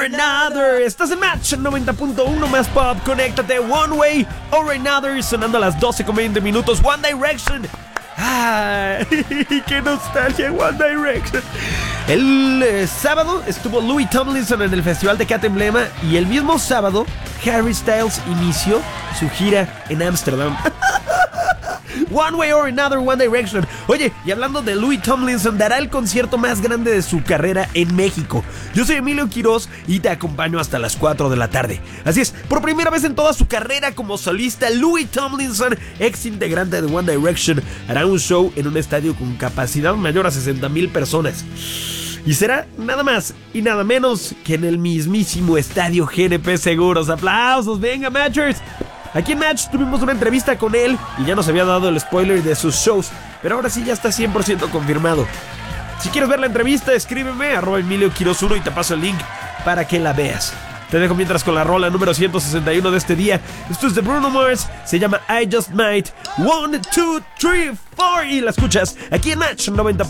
Another. Estás en Match 90.1 más pop. Conéctate. One Way or Another. Sonando a las 12:20 minutos. One Direction. ¡Qué nostalgia! One Direction. El sábado estuvo Louis Tomlinson en el Festival de Cat Emblema. Y el mismo sábado Harry Styles inició su gira en Ámsterdam. One Way or Another, One Direction. Oye, y hablando de Louis Tomlinson, dará el concierto más grande de su carrera en México. Yo soy Emilio Quiroz y te acompaño hasta las 4 de la tarde. Así es, por primera vez en toda su carrera como solista, Louis Tomlinson, ex integrante de One Direction, hará un show en un estadio con capacidad mayor a 60,000 personas. Y será nada más y nada menos que en el mismísimo estadio GNP Seguros. ¡Aplausos! ¡Venga, Matchers! Aquí en Match tuvimos una entrevista con él y ya nos había dado el spoiler de sus shows, pero ahora sí ya está 100% confirmado. Si quieres ver la entrevista, escríbeme @EmilioQuiroz1 y te paso el link para que la veas. Te dejo mientras con la rola número 161 de este día. Esto es de Bruno Mars, se llama I Just Might. 1, 2, 3, 4 y la escuchas aquí en Match 90.